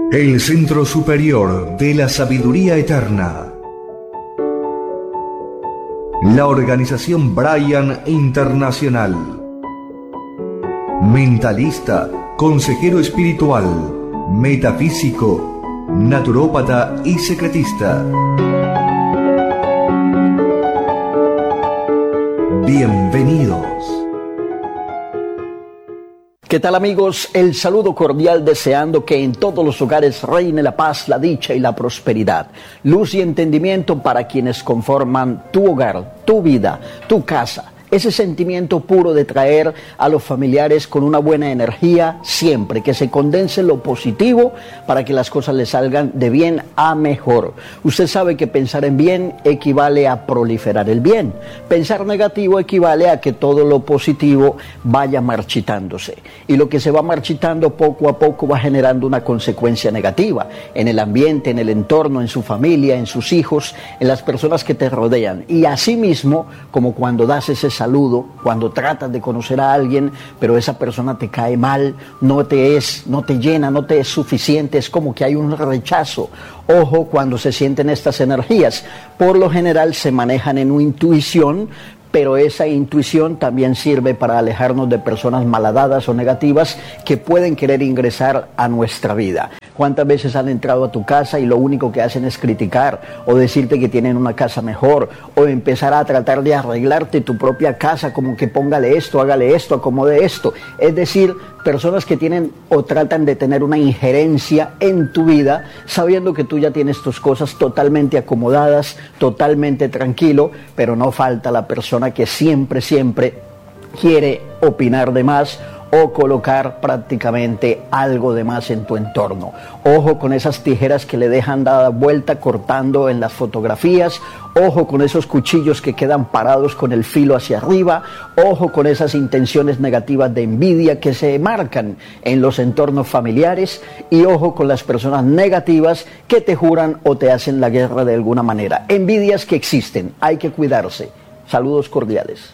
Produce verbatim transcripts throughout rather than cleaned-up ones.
El Centro Superior de la Sabiduría Eterna. La Organización Brian Internacional. Mentalista, consejero espiritual, metafísico, naturópata y secretista. Bienvenidos. ¿Qué tal, amigos? El saludo cordial, deseando que en todos los hogares reine la paz, la dicha y la prosperidad. Luz y entendimiento para quienes conforman tu hogar, tu vida, tu casa. Ese sentimiento puro de traer a los familiares con una buena energía siempre, que se condense lo positivo para que las cosas les salgan de bien a mejor. Usted sabe que pensar en bien equivale a proliferar el bien. Pensar negativo equivale a que todo lo positivo vaya marchitándose. Y lo que se va marchitando poco a poco va generando una consecuencia negativa en el ambiente, en el entorno, en su familia, en sus hijos, en las personas que te rodean. Y asimismo, como cuando das ese saludo, cuando tratas de conocer a alguien, pero esa persona te cae mal, no te es, no te llena, no te es suficiente, es como que hay un rechazo. Ojo cuando se sienten estas energías. Por lo general se manejan en una intuición, pero esa intuición también sirve para alejarnos de personas malhadadas o negativas que pueden querer ingresar a nuestra vida. ¿Cuántas veces han entrado a tu casa y lo único que hacen es criticar o decirte que tienen una casa mejor, o empezar a tratar de arreglarte tu propia casa, como que póngale esto, hágale esto, acomode esto? Es decir, personas que tienen o tratan de tener una injerencia en tu vida, sabiendo que tú ya tienes tus cosas totalmente acomodadas, totalmente tranquilo, pero no falta la persona que siempre, siempre quiere opinar de más o colocar prácticamente algo de más en tu entorno. Ojo con esas tijeras que le dejan dada vuelta cortando en las fotografías. Ojo con esos cuchillos que quedan parados con el filo hacia arriba. Ojo con esas intenciones negativas de envidia que se marcan en los entornos familiares. Y ojo con las personas negativas que te juran o te hacen la guerra de alguna manera. Envidias que existen, hay que cuidarse. Saludos cordiales.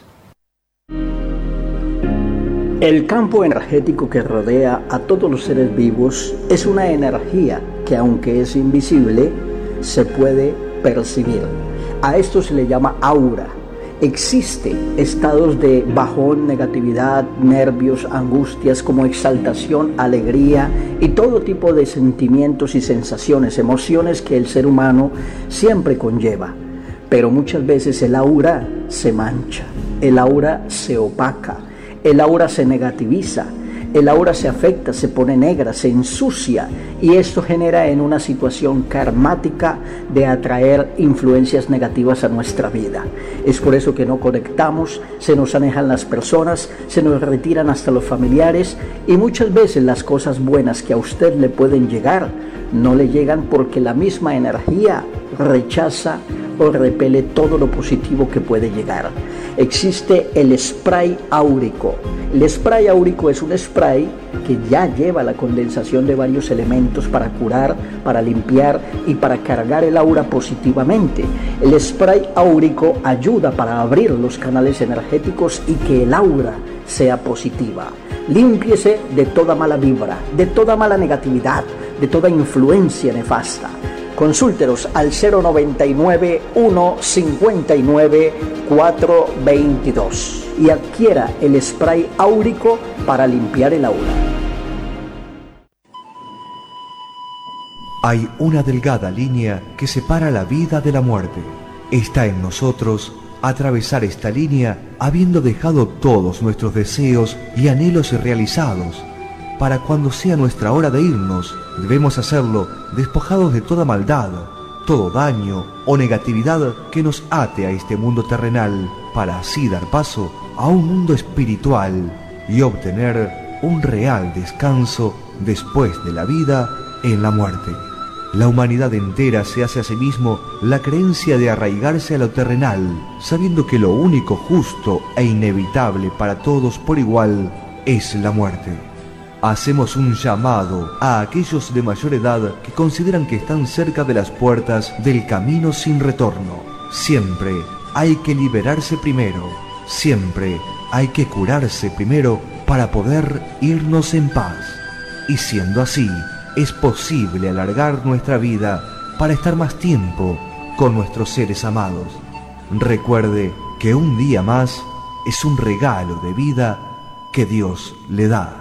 El campo energético que rodea a todos los seres vivos es una energía que, aunque es invisible, se puede percibir. A esto se le llama aura. Existen estados de bajón, negatividad, nervios, angustias, como exaltación, alegría y todo tipo de sentimientos y sensaciones, emociones que el ser humano siempre conlleva. Pero muchas veces el aura se mancha, el aura se opaca, el aura se negativiza, el aura se afecta, se pone negra, se ensucia, y esto genera en una situación karmática de atraer influencias negativas a nuestra vida. Es por eso que no conectamos, se nos alejan las personas, se nos retiran hasta los familiares, y muchas veces las cosas buenas que a usted le pueden llegar no le llegan porque la misma energía rechaza o repele todo lo positivo que puede llegar. Existe el spray áurico. El spray áurico es un spray que ya lleva la condensación de varios elementos para curar, para limpiar y para cargar el aura positivamente. El spray áurico ayuda para abrir los canales energéticos y que el aura sea positiva. Límpiese de toda mala vibra, de toda mala negatividad, de toda influencia nefasta. Consúltenos al cero noventa y nueve, uno cincuenta y nueve, cuatro veintidós y adquiera el spray áurico para limpiar el aura. Hay una delgada línea que separa la vida de la muerte. Está en nosotros atravesar esta línea habiendo dejado todos nuestros deseos y anhelos realizados. Para cuando sea nuestra hora de irnos, debemos hacerlo despojados de toda maldad, todo daño o negatividad que nos ate a este mundo terrenal, para así dar paso a un mundo espiritual y obtener un real descanso después de la vida en la muerte. La humanidad entera se hace a sí mismo la creencia de arraigarse a lo terrenal, sabiendo que lo único justo e inevitable para todos por igual es la muerte. Hacemos un llamado a aquellos de mayor edad que consideran que están cerca de las puertas del camino sin retorno. Siempre hay que liberarse primero, siempre hay que curarse primero para poder irnos en paz. Y siendo así, es posible alargar nuestra vida para estar más tiempo con nuestros seres amados. Recuerde que un día más es un regalo de vida que Dios le da.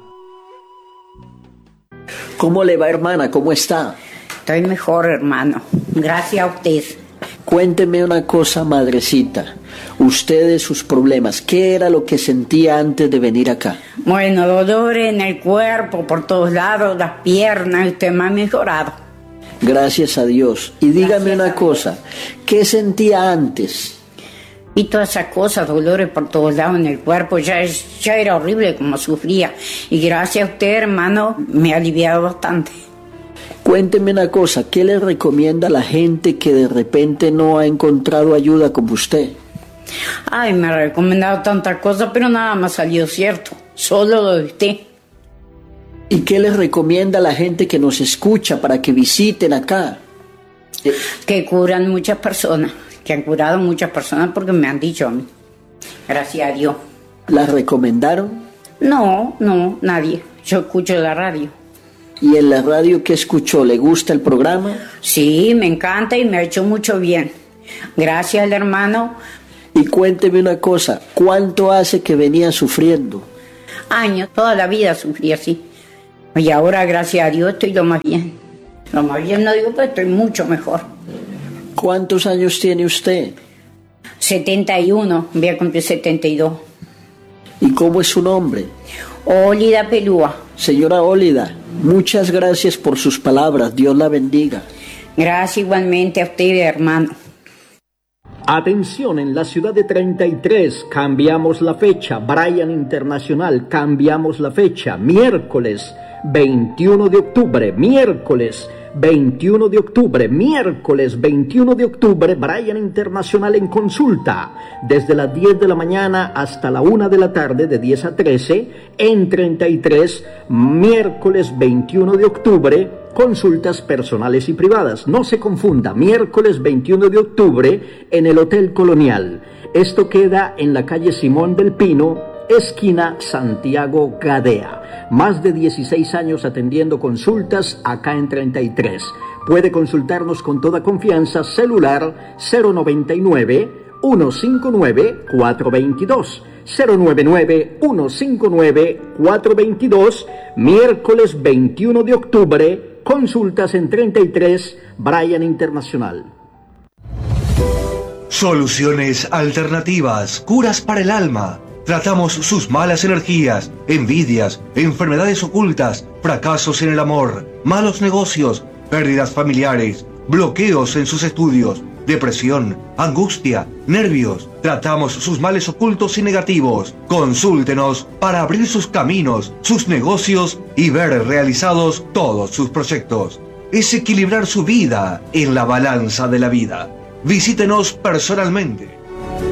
¿Cómo le va, hermana? ¿Cómo está? Estoy mejor, hermano. Gracias a usted. Cuénteme una cosa, madrecita. Usted de sus problemas, ¿qué era lo que sentía antes de venir acá? Bueno, dolores en el cuerpo, por todos lados, las piernas, usted me ha mejorado. Gracias a Dios. Y dígame Gracias una cosa, ¿qué sentía antes? Y todas esas cosas, dolores por todos lados en el cuerpo, ya, es, ya era horrible como sufría. Y gracias a usted, hermano, me ha aliviado bastante. Cuénteme una cosa, ¿qué le recomienda a la gente que de repente no ha encontrado ayuda como usted? Ay, me ha recomendado tantas cosas, pero nada más salió cierto. Solo lo de usted. ¿Y qué les recomienda a la gente que nos escucha para que visiten acá? Que curan muchas personas, que han curado muchas personas porque me han dicho a mí. Gracias a Dios. ¿Las recomendaron? No, no, nadie. Yo escucho la radio. ¿Y en la radio qué escuchó? ¿Le gusta el programa? Sí, me encanta y me ha hecho mucho bien. Gracias al hermano. Y cuénteme una cosa, ¿cuánto hace que venía sufriendo? Años, toda la vida sufrí así. Y ahora, gracias a Dios, estoy lo más bien. Lo más bien no digo, pero estoy mucho mejor. ¿Cuántos años tiene usted? setenta y uno, voy a cumplir setenta y dos. ¿Y cómo es su nombre? Ólida Pelúa. Señora Ólida, muchas gracias por sus palabras. Dios la bendiga. Gracias igualmente a usted, hermano. Atención, en la ciudad de treinta y tres, cambiamos la fecha. Brian Internacional, cambiamos la fecha. Miércoles veintiuno de octubre, miércoles veintiuno de octubre, miércoles veintiuno de octubre, Brian Internacional en consulta, desde las diez de la mañana hasta la una de la tarde, de diez a trece, en treinta y tres, miércoles veintiuno de octubre, consultas personales y privadas. No se confunda, miércoles veintiuno de octubre en el Hotel Colonial. Esto queda en la calle Simón del Pino, esquina Santiago Gadea. Más de dieciséis años atendiendo consultas acá en treinta y tres. Puede consultarnos con toda confianza. Celular cero noventa y nueve, ciento cincuenta y nueve, cuatrocientos veintidós. cero noventa y nueve, ciento cincuenta y nueve, cuatrocientos veintidós. Miércoles veintiuno de octubre, consultas en treinta y tres, Brian Internacional. Soluciones alternativas, curas para el alma. Tratamos sus malas energías, envidias, enfermedades ocultas, fracasos en el amor, malos negocios, pérdidas familiares, bloqueos en sus estudios, depresión, angustia, nervios. Tratamos sus males ocultos y negativos. Consúltenos para abrir sus caminos, sus negocios y ver realizados todos sus proyectos. Es equilibrar su vida en la balanza de la vida. Visítenos personalmente.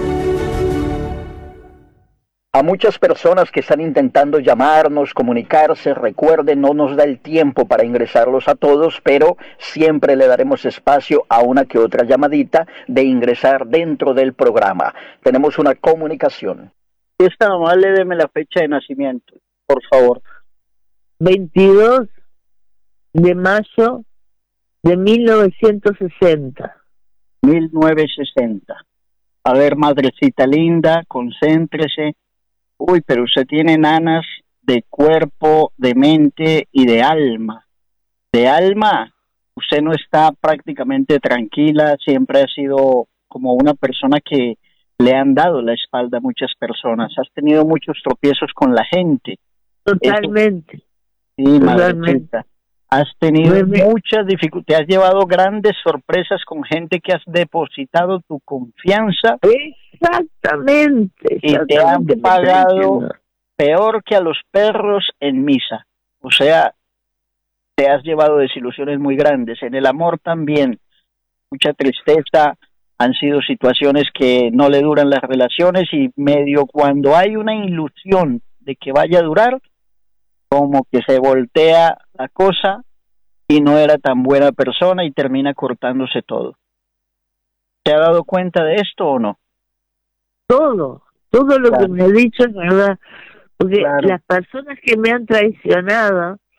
A muchas personas que están intentando llamarnos, comunicarse, recuerden, no nos da el tiempo para ingresarlos a todos, pero siempre le daremos espacio a una que otra llamadita de ingresar dentro del programa. Tenemos una comunicación. Esta amable, deme la fecha de nacimiento, por favor. veintidós de mayo de mil novecientos sesenta. mil novecientos sesenta. A ver, madrecita linda, concéntrese. Uy, pero usted tiene nanas de cuerpo, de mente y de alma. De alma, usted no está prácticamente tranquila, siempre ha sido como una persona que le han dado la espalda a muchas personas. Has tenido muchos tropiezos con la gente. Totalmente. Eso, sí, Totalmente. madrecita. Has tenido Totalmente. muchas dificultades, has llevado grandes sorpresas con gente que has depositado tu confianza. Exactamente. Y te han pagado peor que a los perros en misa. O sea, te has llevado desilusiones muy grandes. En el amor también, mucha tristeza, han sido situaciones que no le duran las relaciones y medio cuando hay una ilusión de que vaya a durar, como que se voltea la cosa y no era tan buena persona y termina cortándose todo. ¿Se ha dado cuenta de esto o no? Todo, todo lo Claro. que me ha dicho es verdad. Porque Claro. las personas que me han traicionado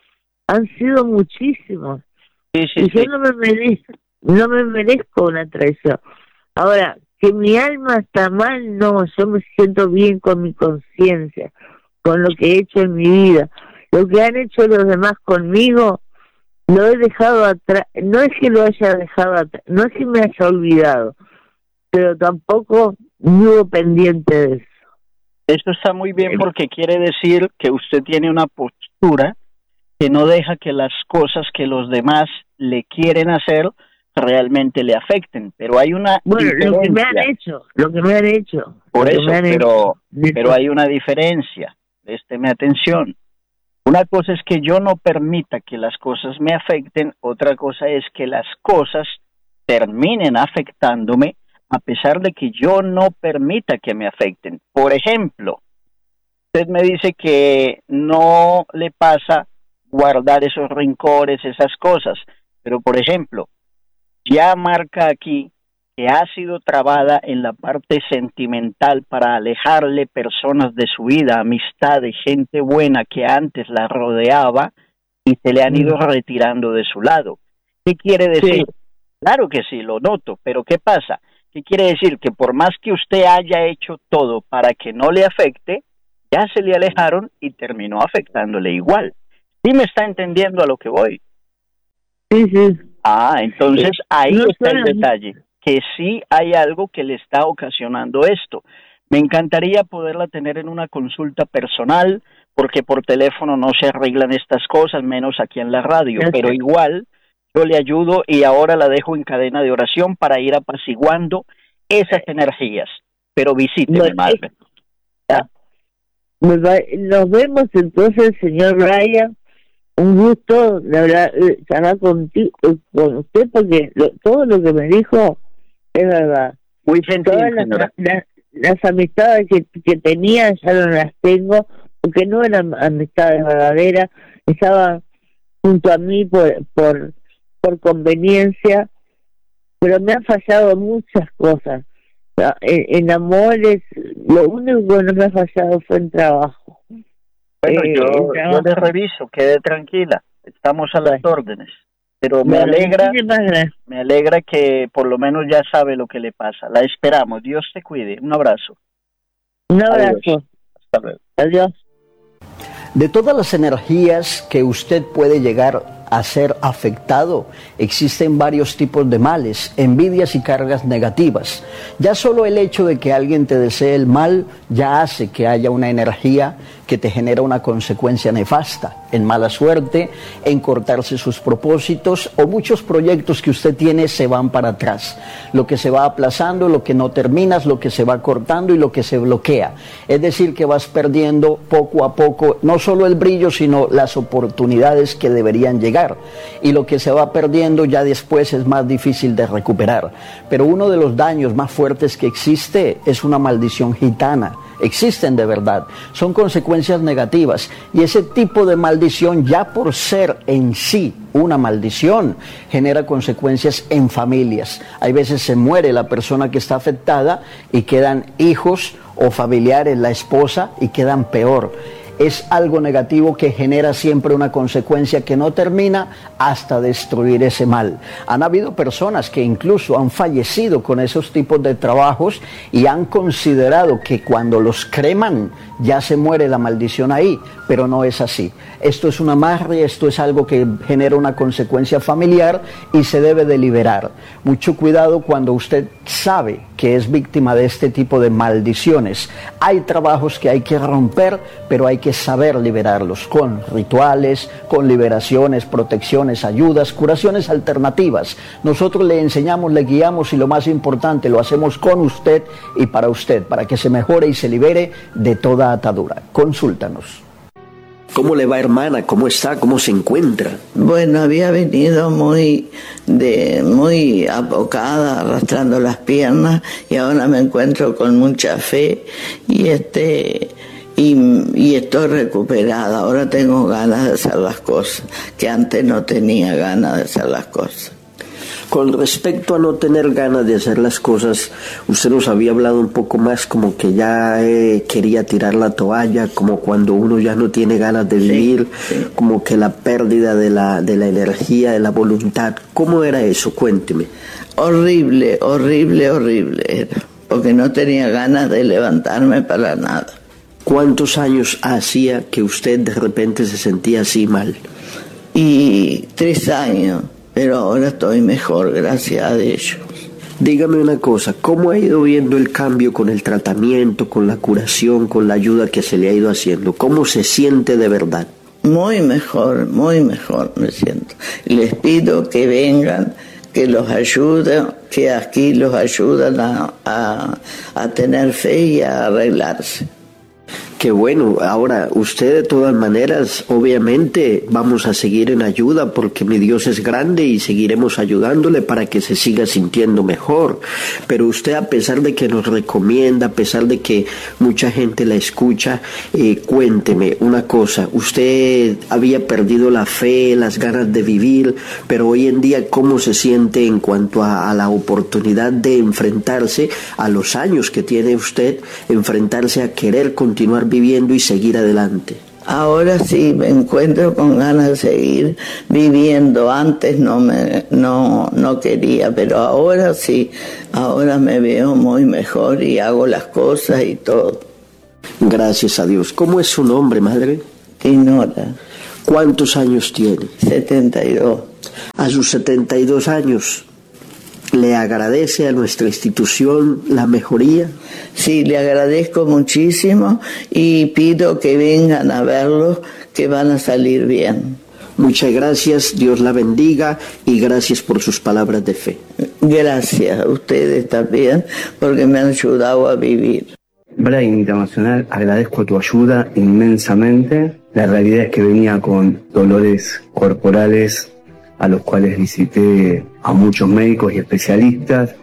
han sido muchísimos. Sí, sí, y yo sí. no me merezco, no me merezco una traición. Ahora, que mi alma está mal, no, yo me siento bien con mi conciencia, con lo que he hecho en mi vida. Lo que han hecho los demás conmigo, lo he dejado atrás. No es que lo haya dejado atrás, no es que me haya olvidado, pero tampoco vivo pendiente de eso. Esto está muy bien porque quiere decir que usted tiene una postura que no deja que las cosas que los demás le quieren hacer realmente le afecten, pero hay una Bueno, diferencia. lo que me han hecho, lo que me han hecho. Por lo que eso, me han pero, hecho. pero hay una diferencia. Présteme atención. Una cosa es que yo no permita que las cosas me afecten, otra cosa es que las cosas terminen afectándome a pesar de que yo no permita que me afecten. Por ejemplo, usted me dice que no le pasa guardar esos rencores, esas cosas, pero por ejemplo, ya marca aquí que ha sido trabada en la parte sentimental para alejarle personas de su vida, amistades, gente buena que antes la rodeaba y se le han ido retirando de su lado. ¿Qué quiere decir? Sí. Claro que sí, lo noto, pero ¿qué pasa? ¿Qué quiere decir? Que por más que usted haya hecho todo para que no le afecte, ya se le alejaron y terminó afectándole igual. ¿Sí me está entendiendo a lo que voy? Sí, sí. Ah, entonces ahí no está el sé. detalle, que sí hay algo que le está ocasionando esto. Me encantaría poderla tener en una consulta personal, porque por teléfono no se arreglan estas cosas, menos aquí en la radio, Gracias. pero igual yo le ayudo y ahora la dejo en cadena de oración para ir apaciguando esas energías. Pero visíteme, Bueno, madre. ¿Ya? Nos vemos entonces, señor Brian. Un gusto, la verdad, hablar contigo, con usted, porque lo, todo lo que me dijo es verdad. Muy gentil, Todas las, señora. las, las amistades que, que tenía ya no las tengo, porque no eran amistades verdaderas, estaban junto a mí por, por, por conveniencia, pero me han fallado muchas cosas. En, en amores, lo único que no me ha fallado fue en trabajo. Bueno, Eh, yo, el trabajo. yo le reviso, quede tranquila, estamos a las Bueno. órdenes. Pero me Bueno, alegra, muchísimas gracias. me alegra que por lo menos ya sabe lo que le pasa. La esperamos, Dios te cuide. Un abrazo. Un abrazo. Adiós. Hasta luego. Adiós. De todas las energías que usted puede llegar a ser afectado, existen varios tipos de males, envidias y cargas negativas. Ya solo el hecho de que alguien te desee el mal ya hace que haya una energía que te genera una consecuencia nefasta, en mala suerte, en cortarse sus propósitos, o muchos proyectos que usted tiene se van para atrás. Lo que se va aplazando, lo que no terminas, lo que se va cortando y lo que se bloquea. Es decir, que vas perdiendo poco a poco, no solo el brillo, sino las oportunidades que deberían llegar. Y lo que se va perdiendo ya después es más difícil de recuperar. Pero uno de los daños más fuertes que existe es una maldición gitana. Existen de verdad, son consecuencias negativas, y ese tipo de maldición, ya por ser en sí una maldición, genera consecuencias en familias. Hay veces se muere la persona que está afectada y quedan hijos o familiares, la esposa, y quedan peor. Es algo negativo que genera siempre una consecuencia que no termina hasta destruir ese mal. Han habido personas que incluso han fallecido con esos tipos de trabajos y han considerado que cuando los creman ya se muere la maldición ahí, pero no es así. Esto es un amarre, esto es algo que genera una consecuencia familiar y se debe de liberar. Mucho cuidado cuando usted sabe que es víctima de este tipo de maldiciones. Hay trabajos que hay que romper, pero hay que saber liberarlos con rituales, con liberaciones, protecciones, ayudas, curaciones alternativas. Nosotros le enseñamos, le guiamos y lo más importante, lo hacemos con usted y para usted, para que se mejore y se libere de toda atadura. Consúltanos. ¿Cómo le va, hermana? ¿Cómo está? ¿Cómo se encuentra? Bueno, había venido muy de muy apocada, arrastrando las piernas, y ahora me encuentro con mucha fe y este y, y estoy recuperada. Ahora tengo ganas de hacer las cosas que antes no tenía ganas de hacer las cosas. Con respecto a no tener ganas de hacer las cosas, usted nos había hablado un poco más como que ya eh, quería tirar la toalla, como cuando uno ya no tiene ganas de vivir, sí, sí. Como que la pérdida de la, de la energía, de la voluntad. ¿Cómo era eso? Cuénteme. Horrible, horrible, horrible era, porque no tenía ganas de levantarme para nada. ¿Cuántos años hacía que usted de repente se sentía así mal? Y tres años. Pero ahora estoy mejor, gracias a Dios. Dígame una cosa, ¿cómo ha ido viendo el cambio con el tratamiento, con la curación, con la ayuda que se le ha ido haciendo? ¿Cómo se siente de verdad? Muy mejor, muy mejor me siento. Les pido que vengan, que los ayuden, que aquí los ayudan a, a, a tener fe y a arreglarse. Qué bueno. Ahora, usted de todas maneras, obviamente, vamos a seguir en ayuda porque mi Dios es grande y seguiremos ayudándole para que se siga sintiendo mejor. Pero usted, a pesar de que nos recomienda, a pesar de que mucha gente la escucha, eh, cuénteme una cosa. Usted había perdido la fe, las ganas de vivir, pero hoy en día, ¿cómo se siente en cuanto a, a la oportunidad de enfrentarse a los años que tiene usted, enfrentarse a querer continuar viviendo y seguir adelante? Ahora sí me encuentro con ganas de seguir viviendo. Antes no me no no quería, pero ahora sí, ahora me veo muy mejor y hago las cosas y todo. Gracias a Dios. ¿Cómo es su nombre, madre? Dinora. ¿Cuántos años tiene? setenta y dos. A sus setenta y dos años, ¿le agradece a nuestra institución la mejoría? Sí, le agradezco muchísimo y pido que vengan a verlos, que van a salir bien. Muchas gracias, Dios la bendiga y gracias por sus palabras de fe. Gracias a ustedes también, porque me han ayudado a vivir. Brain Internacional, agradezco tu ayuda inmensamente. La realidad es que venía con dolores corporales a los cuales visité a muchos médicos y especialistas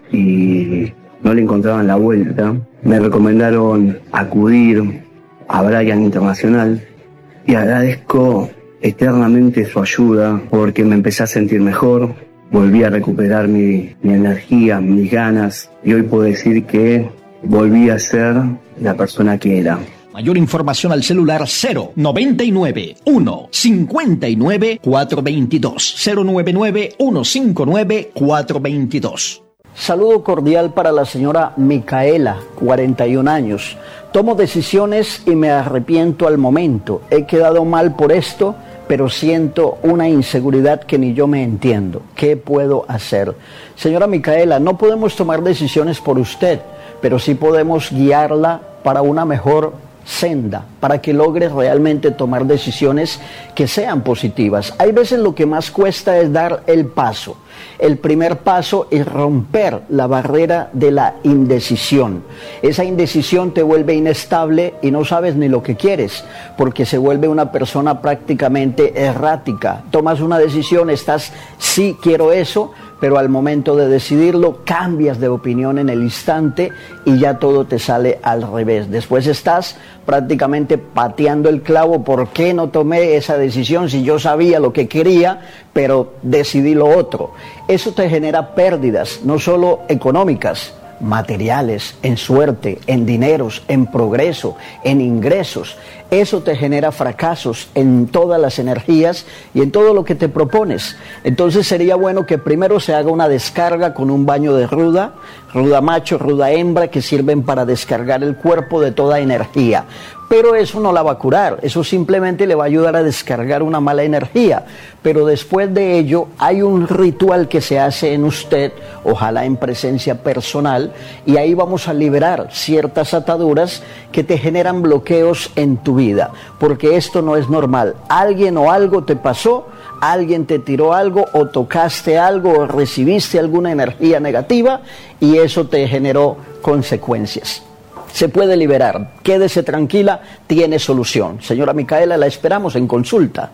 y no le encontraban la vuelta. Me recomendaron acudir a Brain Internacional y agradezco eternamente su ayuda porque me empecé a sentir mejor, volví a recuperar mi, mi energía, mis ganas y hoy puedo decir que volví a ser la persona que era. Mayor información al celular cero noventa y nueve, uno cincuenta y nueve, cuatrocientos veintidós, cero noventa y nueve, uno cincuenta y nueve, cuatrocientos veintidós. Saludo cordial para la señora Micaela, cuarenta y un años. Tomo decisiones y me arrepiento al momento. He quedado mal por esto, pero siento una inseguridad que ni yo me entiendo. ¿Qué puedo hacer? Señora Micaela, no podemos tomar decisiones por usted, pero sí podemos guiarla para una mejor senda, para que logre realmente tomar decisiones que sean positivas. Hay veces lo que más cuesta es dar el paso. El primer paso es romper la barrera de la indecisión. Esa indecisión te vuelve inestable y no sabes ni lo que quieres, porque se vuelve una persona prácticamente errática. Tomas una decisión, estás, sí quiero eso, pero al momento de decidirlo cambias de opinión en el instante y ya todo te sale al revés. Después estás prácticamente pateando el clavo. ¿Por qué no tomé esa decisión si yo sabía lo que quería, pero decidí lo otro? Eso te genera pérdidas, no solo económicas, materiales, en suerte, en dineros, en progreso, en ingresos. Eso te genera fracasos en todas las energías y en todo lo que te propones. Entonces sería bueno que primero se haga una descarga con un baño de ruda, ruda macho, ruda hembra, que sirven para descargar el cuerpo de toda energía. Pero eso no la va a curar, eso simplemente le va a ayudar a descargar una mala energía. Pero después de ello hay un ritual que se hace en usted, ojalá en presencia personal, y ahí vamos a liberar ciertas ataduras que te generan bloqueos en tu vida, porque esto no es normal. Alguien o algo te pasó, alguien te tiró algo o tocaste algo o recibiste alguna energía negativa y eso te generó consecuencias. Se puede liberar, quédese tranquila, tiene solución. Señora Micaela, la esperamos en consulta.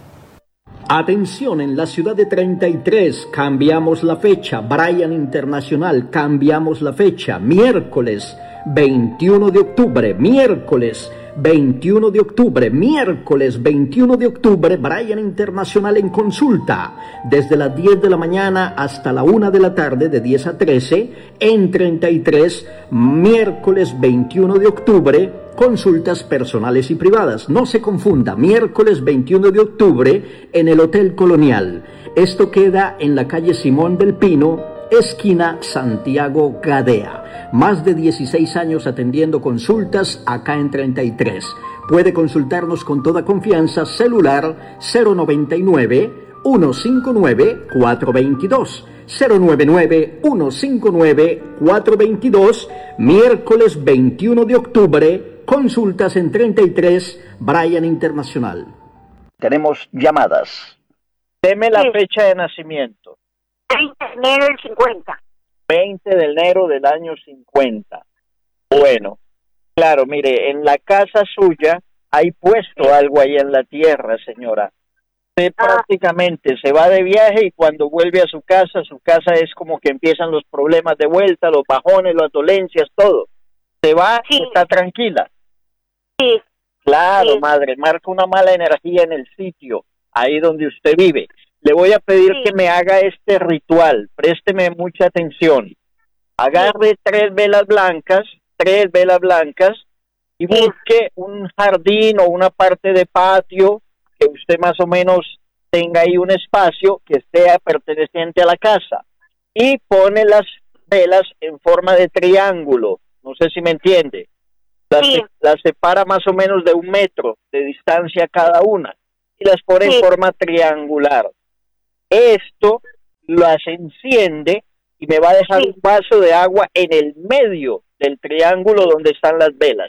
Atención, en la ciudad de treinta y tres, cambiamos la fecha. Brain Internacional, cambiamos la fecha. Miércoles veintiuno de octubre, miércoles veintiuno de octubre, miércoles veintiuno de octubre, Brian Internacional en consulta, desde las diez de la mañana hasta la una de la tarde, de diez a trece, en treinta y tres, miércoles veintiuno de octubre, consultas personales y privadas. No se confunda, miércoles veintiuno de octubre en el Hotel Colonial. Esto queda en la calle Simón del Pino, esquina Santiago Gadea. Más de dieciséis años atendiendo consultas acá en treinta y tres. Puede consultarnos con toda confianza, celular cero noventa y nueve, ciento cincuenta y nueve, cuatrocientos veintidós. cero noventa y nueve, ciento cincuenta y nueve, cuatrocientos veintidós. Miércoles veintiuno de octubre, consultas en treinta y tres, Brian Internacional. Tenemos llamadas. Deme la Sí. fecha de nacimiento. veinte de enero del cincuenta. veinte de enero del año cincuenta. Bueno, claro, mire, en la casa suya hay puesto algo ahí en la tierra, señora. Usted Ah. prácticamente se va de viaje y cuando vuelve a su casa, su casa es como que empiezan los problemas de vuelta, los bajones, las dolencias, todo. Se va y Sí. está tranquila. Sí. Claro, Sí. madre, marca una mala energía en el sitio, ahí donde usted vive. Le voy a pedir Sí. que me haga este ritual, présteme mucha atención. Agarre tres velas blancas, tres velas blancas, y Sí. busque un jardín o una parte de patio que usted más o menos tenga ahí un espacio que sea perteneciente a la casa. Y pone las velas en forma de triángulo, no sé si me entiende. Las, Sí. las separa más o menos de un metro de distancia cada una y las pone Sí. en forma triangular. Esto las enciende y me va a dejar Sí. un vaso de agua en el medio del triángulo donde están las velas.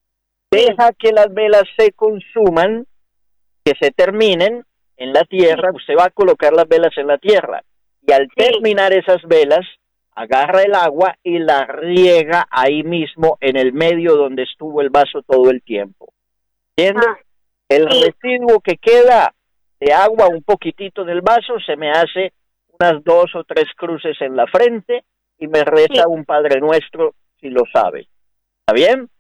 Deja que las velas se consuman, que se terminen en la tierra. Usted va a colocar las velas en la tierra y al Sí. terminar esas velas, agarra el agua y la riega ahí mismo en el medio donde estuvo el vaso todo el tiempo. ¿Entiende? Ah. El Sí. residuo que queda de agua, un poquitito del vaso, se me hace unas dos o tres cruces en la frente y me reza Sí. un Padre Nuestro si lo sabe. ¿Está bien?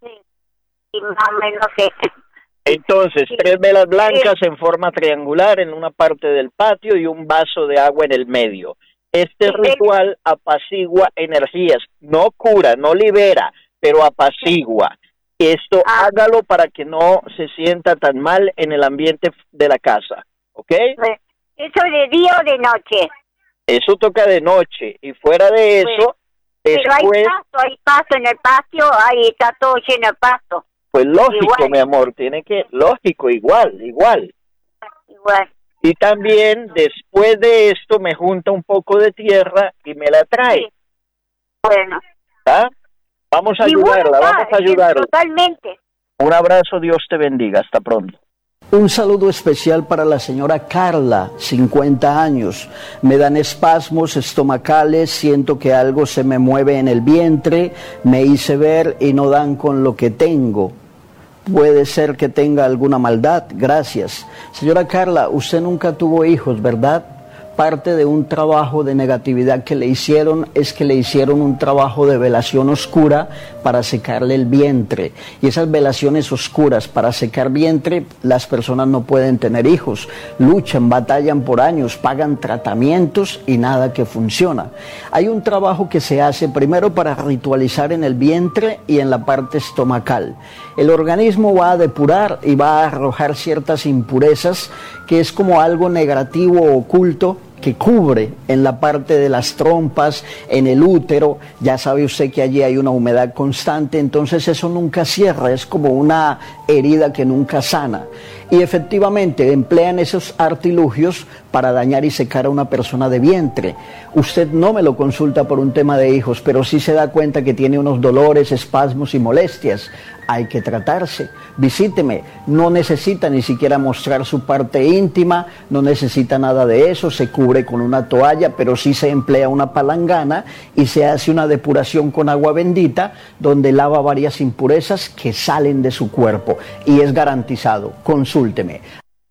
Y más o menos sé. Entonces, Sí. tres velas blancas en forma triangular en una parte del patio y un vaso de agua en el medio. Este Sí. ritual apacigua energías, no cura, no libera, pero apacigua. Esto Ah. hágalo para que no se sienta tan mal en el ambiente de la casa, ¿ok? ¿Eso de día o de noche? Eso toca de noche y fuera de eso, Pero hay después, pasto, hay pasto en el patio, ahí está todo lleno de pasto. pues lógico, igual. mi amor, tiene que, lógico, igual, igual. Igual. Y también después de esto me junta un poco de tierra y me la trae. Sí. Bueno. ¿Está? Vamos a Y bueno, ayudarla, está, vamos a sí, ayudarla. Totalmente. Un abrazo, Dios te bendiga, hasta pronto. Un saludo especial para la señora Carla, cincuenta años. Me dan espasmos estomacales, siento que algo se me mueve en el vientre, me hice ver y no dan con lo que tengo. Puede ser que tenga alguna maldad, gracias. Señora Carla, usted nunca tuvo hijos, ¿verdad? Parte de un trabajo de negatividad que le hicieron es que le hicieron un trabajo de velación oscura para secarle el vientre. Y esas velaciones oscuras para secar vientre, las personas no pueden tener hijos. Luchan, batallan por años, pagan tratamientos y nada que funciona. Hay un trabajo que se hace primero para ritualizar en el vientre y en la parte estomacal. El organismo va a depurar y va a arrojar ciertas impurezas que es como algo negativo oculto que cubre en la parte de las trompas, en el útero. Ya sabe usted que allí hay una humedad constante, entonces eso nunca cierra, es como una herida que nunca sana. Y efectivamente emplean esos artilugios para dañar y secar a una persona de vientre. Usted no me lo consulta por un tema de hijos, pero sí se da cuenta que tiene unos dolores, espasmos y molestias. Hay que tratarse. Visíteme. No necesita ni siquiera mostrar su parte íntima, no necesita nada de eso, se cubre con una toalla, pero sí se emplea una palangana y se hace una depuración con agua bendita donde lava varias impurezas que salen de su cuerpo y es garantizado. Consúlteme.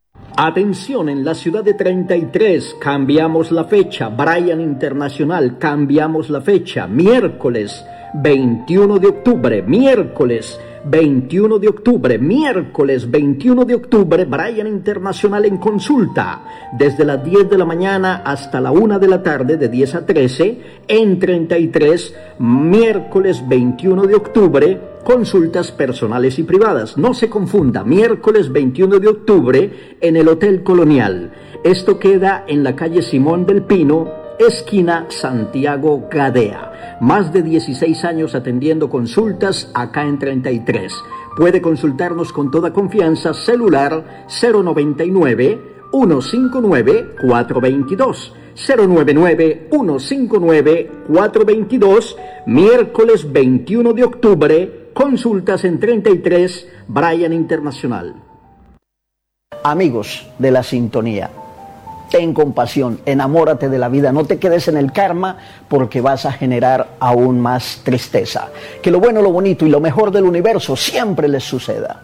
Atención, en la ciudad de treinta y tres, cambiamos la fecha. Brian Internacional, cambiamos la fecha. Miércoles veintiuno de octubre, miércoles veintiuno de octubre, miércoles veintiuno de octubre, Brian Internacional en consulta, desde las diez de la mañana hasta la una de la tarde, de diez a trece, en treinta y tres, miércoles veintiuno de octubre, consultas personales y privadas. No se confunda, miércoles veintiuno de octubre, en el Hotel Colonial. Esto queda en la calle Simón del Pino, esquina Santiago Gadea. Más de dieciséis años atendiendo consultas acá en treinta y tres. Puede consultarnos con toda confianza, celular cero noventa y nueve, ciento cincuenta y nueve, cuatrocientos veintidós. cero noventa y nueve, ciento cincuenta y nueve, cuatrocientos veintidós. Miércoles veintiuno de octubre, consultas en treinta y tres, Brian Internacional. Amigos de la sintonía, ten compasión, enamórate de la vida, no te quedes en el karma porque vas a generar aún más tristeza. Que lo bueno, lo bonito y lo mejor del universo siempre les suceda.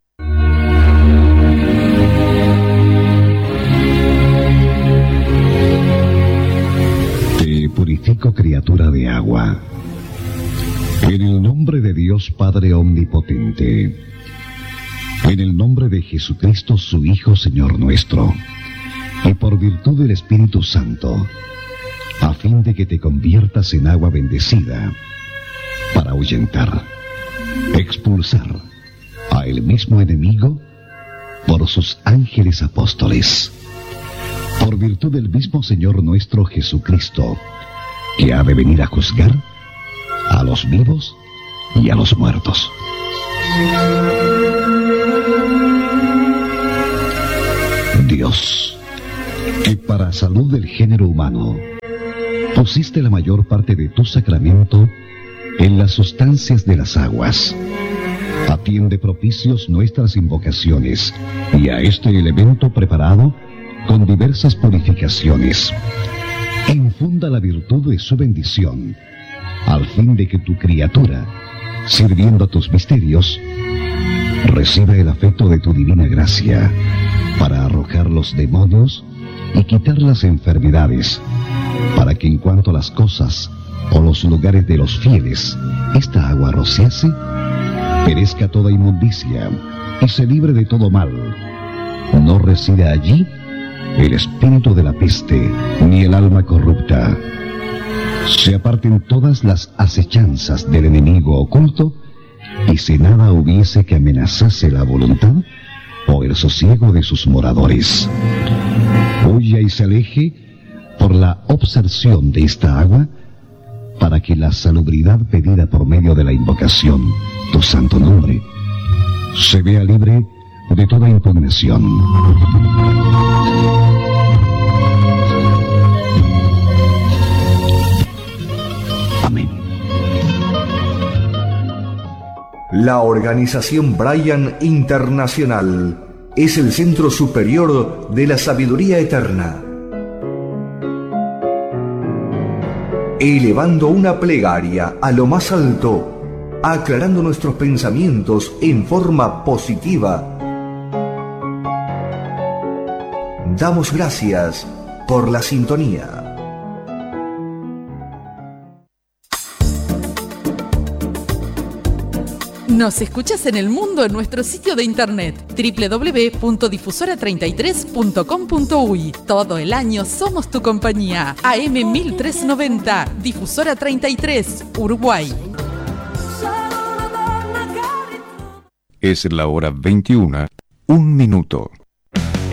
Te purifico, criatura de agua, en el nombre de Dios Padre Omnipotente, en el nombre de Jesucristo, su Hijo, Señor nuestro, y por virtud del Espíritu Santo, a fin de que te conviertas en agua bendecida, para ahuyentar, expulsar a el mismo enemigo por sus ángeles apóstoles, por virtud del mismo Señor nuestro Jesucristo, que ha de venir a juzgar a los vivos y a los muertos. Dios, que para salud del género humano pusiste la mayor parte de tu sacramento en las sustancias de las aguas, atiende propicios nuestras invocaciones y a este elemento preparado con diversas purificaciones, infunda la virtud de su bendición, al fin de que tu criatura, sirviendo a tus misterios, reciba el afecto de tu divina gracia para arrojar los demonios y quitar las enfermedades, para que en cuanto a las cosas o los lugares de los fieles esta agua rociase, perezca toda inmundicia y se libre de todo mal. No resida allí el espíritu de la peste ni el alma corrupta. Se aparten todas las acechanzas del enemigo oculto, y si nada hubiese que amenazase la voluntad o el sosiego de sus moradores, huya y se aleje por la obserción de esta agua, para que la salubridad pedida por medio de la invocación, tu santo nombre, se vea libre de toda impugnación. Amén. La organización Brian Internacional es el centro superior de la sabiduría eterna. Elevando una plegaria a lo más alto, aclarando nuestros pensamientos en forma positiva, damos gracias por la sintonía. Nos escuchas en el mundo en nuestro sitio de internet doble u doble u doble u punto difusora treinta y tres punto com punto uy. Todo el año somos tu compañía. A M mil trescientos noventa, Difusora treinta y tres, Uruguay. Es la hora veintiuna, un minuto.